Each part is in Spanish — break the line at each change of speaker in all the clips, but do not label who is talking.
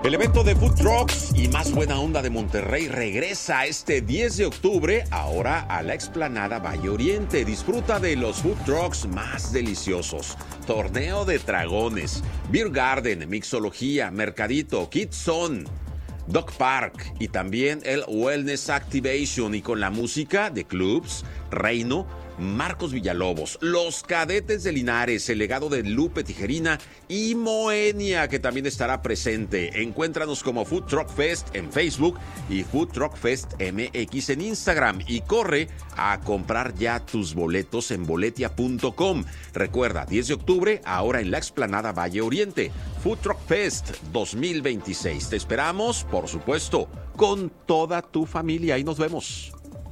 El evento de Food Trucks y más buena onda de Monterrey regresa este 10 de octubre, ahora a la explanada Valle Oriente. Disfruta de los Food Trucks más deliciosos. Torneo de dragones, Beer Garden, Mixología, Mercadito, Kids Zone, Dog Park y también el Wellness Activation, y con la música de Clubs, Reino, Marcos Villalobos, Los Cadetes de Linares, el legado de Lupe Tijerina y Moenia, que también estará presente. Encuéntranos como Food Truck Fest en Facebook y Food Truck Fest MX en Instagram, y corre a comprar ya tus boletos en boletia.com. Recuerda, 10 de octubre, ahora en la explanada Valle Oriente, Food Truck Fest 2026. Te esperamos, por supuesto, con toda tu familia. Ahí nos vemos.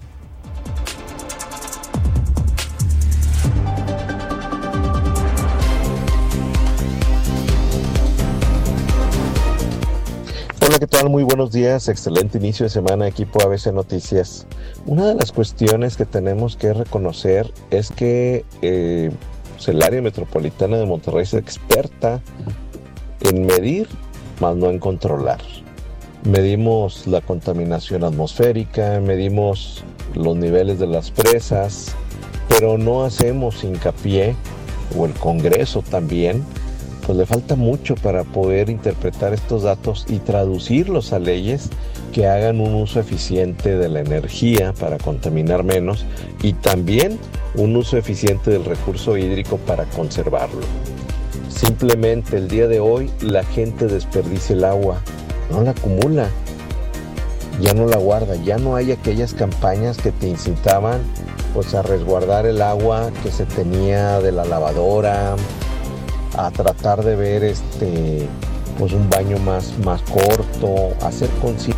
Hola, ¿qué tal? Muy buenos días, excelente inicio de semana, equipo ABC Noticias. Una de las cuestiones que tenemos que reconocer es que el área metropolitana de Monterrey es experta en medir, más no en controlar. Medimos la contaminación atmosférica, medimos los niveles de las presas, pero no hacemos hincapié, o el Congreso también, pues le falta mucho para poder interpretar estos datos y traducirlos a leyes que hagan un uso eficiente de la energía para contaminar menos, y también un uso eficiente del recurso hídrico para conservarlo. Simplemente el día de hoy la gente desperdicia el agua, no la acumula, ya no la guarda. Ya no hay aquellas campañas que te incitaban pues a resguardar el agua que se tenía de la lavadora, a tratar de ver pues un baño más corto, hacer conciencia.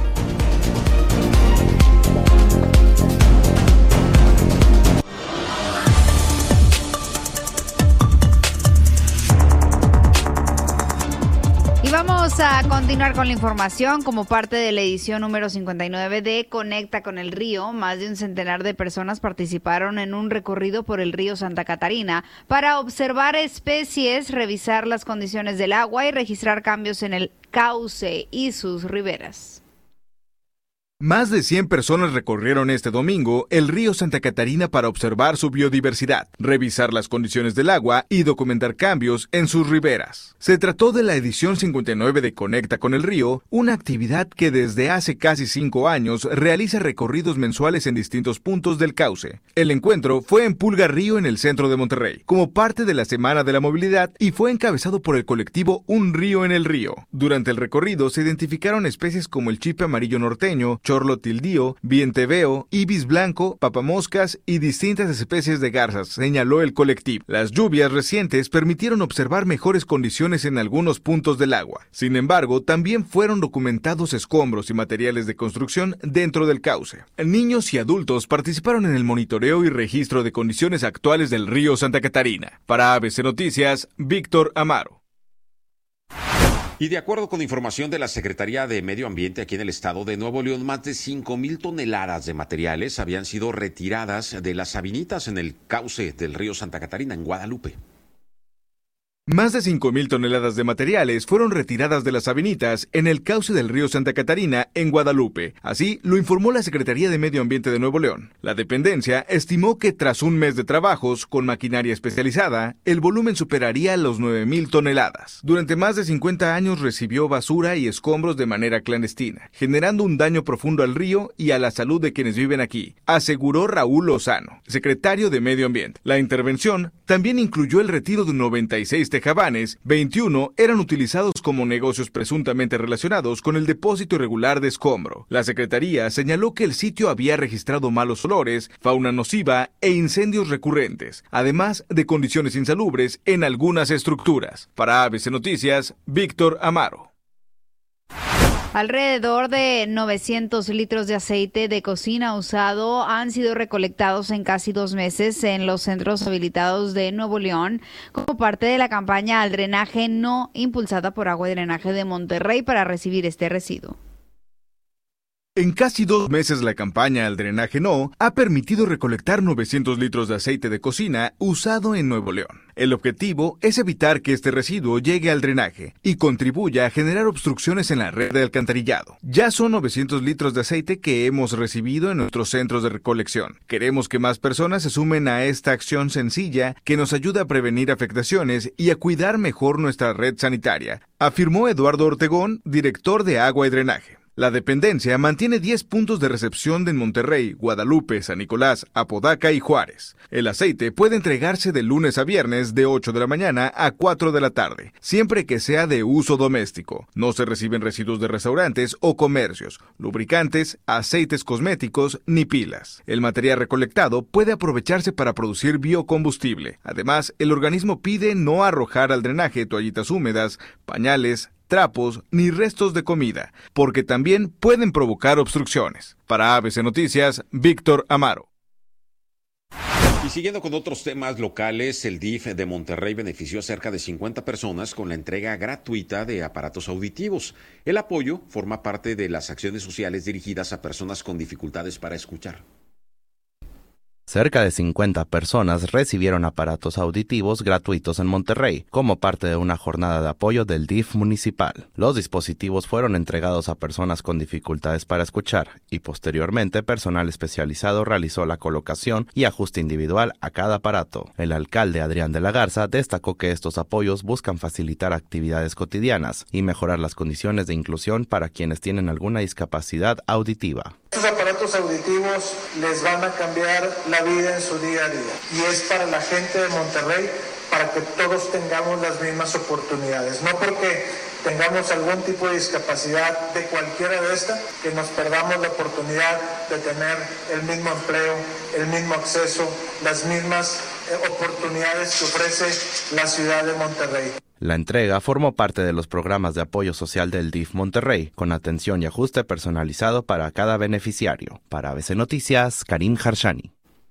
Vamos a continuar con la información. Como parte de la edición número 59 de Conecta con el Río, más de un centenar de personas participaron en un recorrido por el río Santa Catarina para observar especies, revisar las condiciones del agua y registrar cambios en el cauce y sus riberas.
Más de 100 personas recorrieron este domingo el río Santa Catarina para observar su biodiversidad, revisar las condiciones del agua y documentar cambios en sus riberas. Se trató de la edición 59 de Conecta con el Río, una actividad que desde hace casi 5 años realiza recorridos mensuales en distintos puntos del cauce. El encuentro fue en Pulga Río, en el centro de Monterrey, como parte de la Semana de la Movilidad, y fue encabezado por el colectivo Un Río en el Río. Durante el recorrido se identificaron especies como el chipe amarillo norteño, chorlo tildío, vienteveo, ibis blanco, papamoscas y distintas especies de garzas, señaló el colectivo. Las lluvias recientes permitieron observar mejores condiciones en algunos puntos del agua. Sin embargo, también fueron documentados escombros y materiales de construcción dentro del cauce. Niños y adultos participaron en el monitoreo y registro de condiciones actuales del río Santa Catarina. Para ABC Noticias, Víctor Amaro.
Y de acuerdo con información de la Secretaría de Medio Ambiente aquí en el estado de Nuevo León, más de 5,000 toneladas de materiales habían sido retiradas de las sabinitas en el cauce del río Santa Catarina, en Guadalupe.
Más de 5,000 toneladas de materiales fueron retiradas de las sabinitas en el cauce del río Santa Catarina, en Guadalupe. Así lo informó la Secretaría de Medio Ambiente de Nuevo León. La dependencia estimó que tras un mes de trabajos con maquinaria especializada, el volumen superaría los 9,000 toneladas. Durante más de 50 años recibió basura y escombros de manera clandestina, generando un daño profundo al río y a la salud de quienes viven aquí, aseguró Raúl Lozano, secretario de Medio Ambiente. La intervención también incluyó el retiro de 96 tejabanes, 21 eran utilizados como negocios presuntamente relacionados con el depósito irregular de escombro. La Secretaría señaló que el sitio había registrado malos olores, fauna nociva e incendios recurrentes, además de condiciones insalubres en algunas estructuras. Para ABC Noticias, Víctor Amaro.
Alrededor de 900 litros de aceite de cocina usado han sido recolectados en casi 2 meses en los centros habilitados de Nuevo León como parte de la campaña al drenaje no impulsada por Agua y Drenaje de Monterrey para recibir este residuo.
En casi 2 meses la campaña Al Drenaje No ha permitido recolectar 900 litros de aceite de cocina usado en Nuevo León. El objetivo es evitar que este residuo llegue al drenaje y contribuya a generar obstrucciones en la red de alcantarillado. Ya son 900 litros de aceite que hemos recibido en nuestros centros de recolección. Queremos que más personas se sumen a esta acción sencilla que nos ayuda a prevenir afectaciones y a cuidar mejor nuestra red sanitaria, afirmó Eduardo Ortegón, director de Agua y Drenaje. La dependencia mantiene 10 puntos de recepción en Monterrey, Guadalupe, San Nicolás, Apodaca y Juárez. El aceite puede entregarse de lunes a viernes de 8 de la mañana a 4 de la tarde, siempre que sea de uso doméstico. No se reciben residuos de restaurantes o comercios, lubricantes, aceites cosméticos ni pilas. El material recolectado puede aprovecharse para producir biocombustible. Además, el organismo pide no arrojar al drenaje toallitas húmedas, pañales, trapos ni restos de comida, porque también pueden provocar obstrucciones. Para ABC Noticias, Víctor Amaro.
Y siguiendo con otros temas locales, el DIF de Monterrey benefició a cerca de 50 personas con la entrega gratuita de aparatos auditivos. El apoyo forma parte de las acciones sociales dirigidas a personas con dificultades para escuchar.
Cerca de 50 personas recibieron aparatos auditivos gratuitos en Monterrey, como parte de una jornada de apoyo del DIF municipal. Los dispositivos fueron entregados a personas con dificultades para escuchar y posteriormente personal especializado realizó la colocación y ajuste individual a cada aparato. El alcalde Adrián de la Garza destacó que estos apoyos buscan facilitar actividades cotidianas y mejorar las condiciones de inclusión para quienes tienen alguna discapacidad auditiva.
Estos aparatos auditivos les van a cambiar la vida en su día a día y es para la gente de Monterrey, para que todos tengamos las mismas oportunidades, no porque tengamos algún tipo de discapacidad de cualquiera de estas, que nos perdamos la oportunidad de tener el mismo empleo, el mismo acceso, las mismas oportunidades que ofrece la ciudad de Monterrey.
La entrega formó parte de los programas de apoyo social del DIF Monterrey, con atención y ajuste personalizado para cada beneficiario. Para ABC Noticias, Karim Harshani.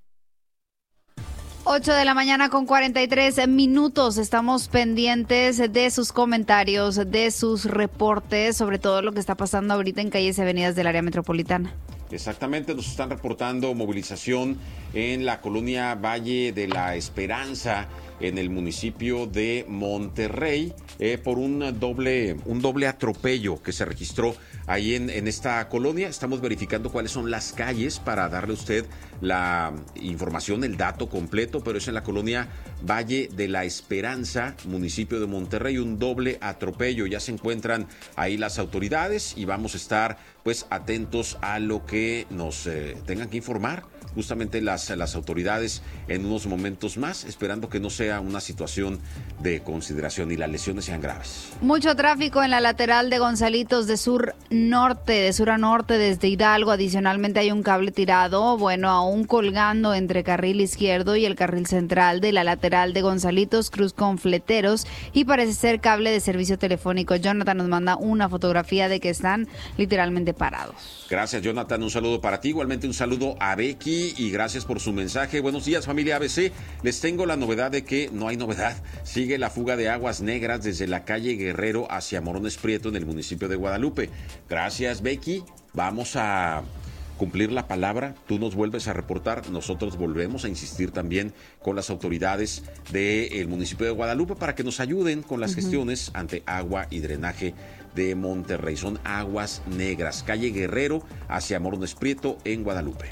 8 de la mañana con 43 minutos. Estamos pendientes de sus comentarios, de sus reportes sobre todo lo que está pasando ahorita en calles y avenidas del área metropolitana.
Exactamente, nos están reportando movilización en la colonia Valle de la Esperanza, en el municipio de Monterrey, por un doble atropello que se registró ahí en esta colonia. Estamos verificando cuáles son las calles para darle a usted la información, el dato completo, pero es en la colonia Valle de la Esperanza, municipio de Monterrey, un doble atropello. Ya se encuentran ahí las autoridades y vamos a estar pues atentos a lo que nos tengan que informar justamente las autoridades en unos momentos más, esperando que no sea una situación de consideración y las lesiones sean graves.
Mucho tráfico en la lateral de Gonzalitos de sur a norte desde Hidalgo. Adicionalmente hay un cable tirado, aún colgando entre carril izquierdo y el carril central de la lateral de Gonzalitos, cruz con fleteros y parece ser cable de servicio telefónico. Jonathan nos manda una fotografía de que están literalmente parados.
Gracias, Jonathan, un saludo para ti, igualmente un saludo a Becky y gracias por su mensaje. Buenos días, familia ABC. Les tengo la novedad de que no hay novedad. Sigue la fuga de aguas negras desde la calle Guerrero hacia Morones Prieto en el municipio de Guadalupe. Gracias, Becky. Vamos a cumplir la palabra. Tú nos vuelves a reportar. Nosotros volvemos a insistir también con las autoridades del municipio de Guadalupe para que nos ayuden con las gestiones ante agua y drenaje de Monterrey. Son aguas negras, calle Guerrero hacia Morones Prieto en Guadalupe.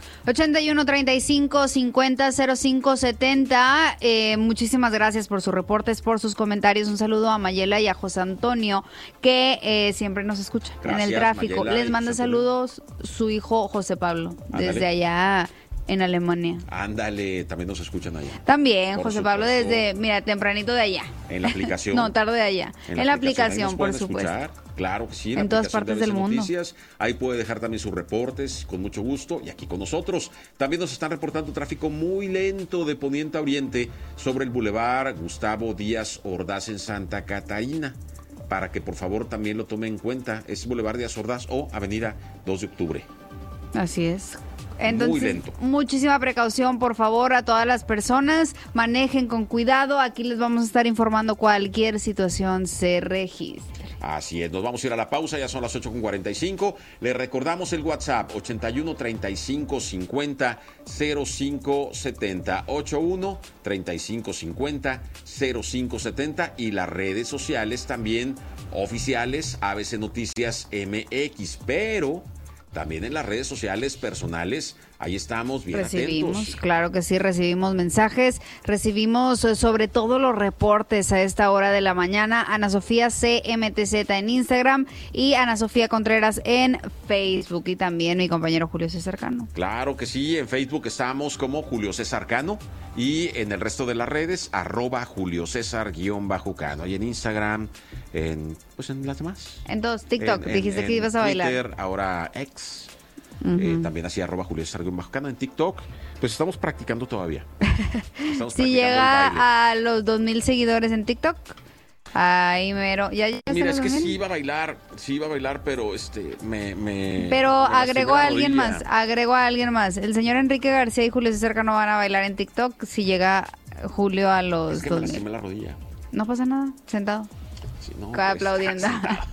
8135-500570. Muchísimas gracias por sus reportes, por sus comentarios. Un saludo a Mayela y a José Antonio, que siempre nos escuchan en el tráfico.
Mayela,
les manda saludos su hijo José Pablo, desde allá en Alemania.
Ándale, también nos escuchan allá.
También, por José supuesto. Pablo, desde, tempranito de allá.
En la aplicación.
No, tarde de allá. En la aplicación, por supuesto.
Escuchar. Claro que sí.
En todas partes del mundo.
Noticias. Ahí puede dejar también sus reportes con mucho gusto y aquí con nosotros. También nos están reportando tráfico muy lento de poniente a oriente sobre el bulevar Gustavo Díaz Ordaz en Santa Catarina. Para que por favor también lo tome en cuenta. Es bulevar Díaz Ordaz o avenida 2 de octubre.
Así es. Entonces,
muy lento.
Muchísima precaución, por favor, a todas las personas. Manejen con cuidado. Aquí les vamos a estar informando cualquier situación se registre.
Así es, nos vamos a ir a la pausa, ya son las 8:45. Le recordamos el WhatsApp 81 35 50 05 70, 81 35 50 05 70, y las redes sociales también oficiales ABC Noticias MX, pero también en las redes sociales personales, ahí estamos bien atentos.
Claro que sí, recibimos mensajes, recibimos sobre todo los reportes a esta hora de la mañana. Ana Sofía CMTZ en Instagram y Ana Sofía Contreras en Facebook, y también mi compañero Julio César Cano.
Claro que sí, en Facebook estamos como Julio César Cano, y en el resto de las redes, @Julio César_Cano, y en Instagram, en las demás.
En todos, TikTok, dijiste que ibas a bailar.
Twitter, ahora X. También así @Julio César_Cano en TikTok. Pues estamos practicando todavía.
Si llega a los 2,000 seguidores en TikTok, ahí mero.
Mira, es que sí iba a bailar, pero
Pero agregó a alguien más. El señor Enrique García y Julio César Cano van a bailar en TikTok si llega Julio a los 2,000.
Me lastimé la rodilla.
No pasa nada, sentado.
Sí, no,
aplaudiendo.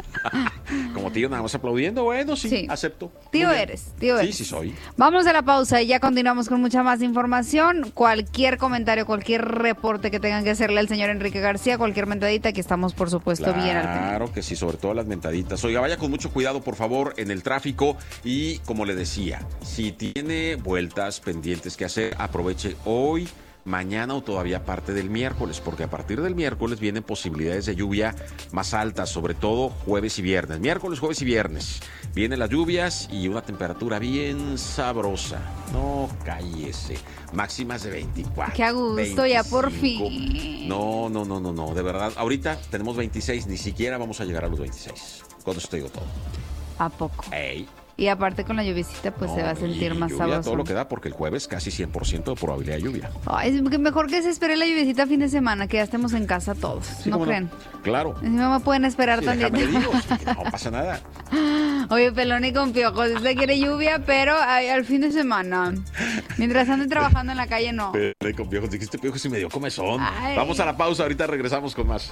Como tío, nada más aplaudiendo. Bueno, sí. Acepto.
Tío eres.
Sí, soy.
Vamos a la pausa y ya continuamos con mucha más información. Cualquier comentario, cualquier reporte que tengan que hacerle al señor Enrique García, cualquier mentadita, que estamos, por supuesto, bien al pendiente.
Claro que sí, sobre todo las mentaditas. Oiga, vaya con mucho cuidado, por favor, en el tráfico, y como le decía, si tiene vueltas pendientes que hacer, aproveche hoy, mañana o todavía parte del miércoles, porque a partir del miércoles vienen posibilidades de lluvia más altas, sobre todo jueves y viernes. Miércoles, jueves y viernes vienen las lluvias y una temperatura bien sabrosa. No, cállese. Máximas de 24.
Qué a gusto, 25. Ya por fin.
No, de verdad. Ahorita tenemos 26, ni siquiera vamos a llegar a los 26. Con eso te digo todo.
¿A poco?
Ey.
Y aparte con la lluviecita, pues se va a sentir más sabroso.
Todo lo que da, porque el jueves casi 100% de probabilidad de lluvia.
Ay, es mejor que se espere la lluviecita fin de semana, que ya estemos en casa todos, sí, ¿no creen?
No. Claro.
Encima me pueden esperar también.
No pasa nada.
Oye, pelón y con piojos, usted quiere lluvia, pero al fin de semana. Mientras ande trabajando en la calle, no.
Pelón y con piojos, dijiste piojos y me dio comezón.
Ay.
Vamos a la pausa, ahorita regresamos con más.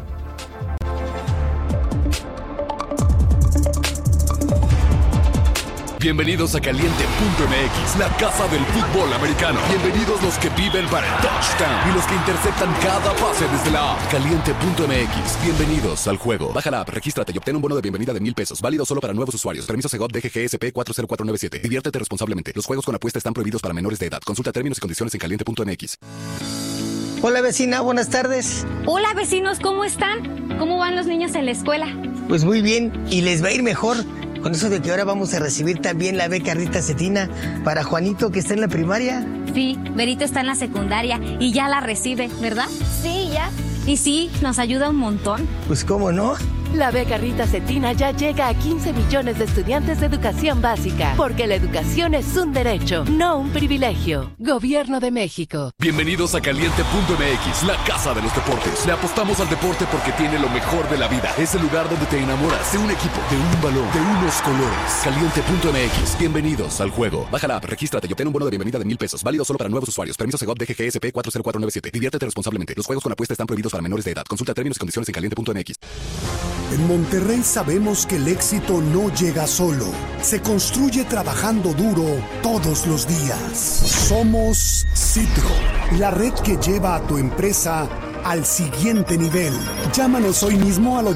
Bienvenidos a Caliente.mx, la casa del fútbol americano. Bienvenidos los que viven para el touchdown y los que interceptan cada pase desde la app. Caliente.mx, bienvenidos al juego. Baja la app, regístrate y obtén un bono de bienvenida de $1,000. Válido solo para nuevos usuarios. Permiso Segov DGGSP 40497. Diviértete responsablemente. Los juegos con apuesta están prohibidos para menores de edad. Consulta términos y condiciones en Caliente.mx.
Hola vecina, buenas tardes.
Hola vecinos, ¿cómo están? ¿Cómo van los niños en la escuela?
Pues muy bien, y les va a ir mejor con eso de que ahora vamos a recibir también la beca Rita Cetina para Juanito, que está en la primaria.
Sí, Berito está en la secundaria y ya la recibe, ¿verdad?
Sí, ya.
Y sí, nos ayuda un montón.
Pues cómo no.
La beca Rita Cetina ya llega a 15 millones de estudiantes de educación básica, porque la educación es un derecho, no un privilegio. Gobierno de México.
Bienvenidos a Caliente.mx, la casa de los deportes. Le apostamos al deporte porque tiene lo mejor de la vida. Es el lugar donde te enamoras de un equipo, de un balón, de unos colores. Caliente.mx, bienvenidos al juego. Baja la app, regístrate y obtén un bono de bienvenida de $1,000. Válido solo para nuevos usuarios. Permiso Segov DGGSP 40497. Diviértete responsablemente. Los juegos con apuesta están prohibidos para menores de edad. Consulta términos y condiciones en Caliente.mx.
En Monterrey sabemos que el éxito no llega solo, se construye trabajando duro todos los días. Somos Citro, la red que lleva a tu empresa al siguiente nivel. Llámanos hoy mismo al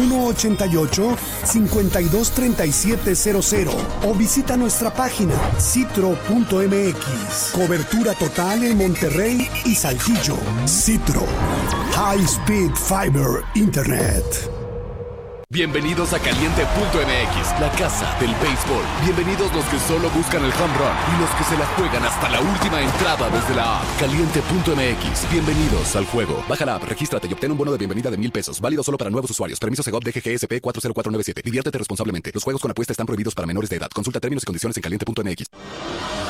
8188-523700 o visita nuestra página citro.mx. Cobertura total en Monterrey y Saltillo. Citro, High Speed Fiber Internet.
Bienvenidos a Caliente.mx, la casa del béisbol. Bienvenidos los que solo buscan el home run y los que se la juegan hasta la última entrada desde la app. Caliente.mx, bienvenidos al juego. Baja la app, regístrate y obtén un bono de bienvenida de $1,000. Válido solo para nuevos usuarios. Permiso Segov DGGSP 40497. Diviértete responsablemente. Los juegos con apuesta están prohibidos para menores de edad. Consulta términos y condiciones en Caliente.mx.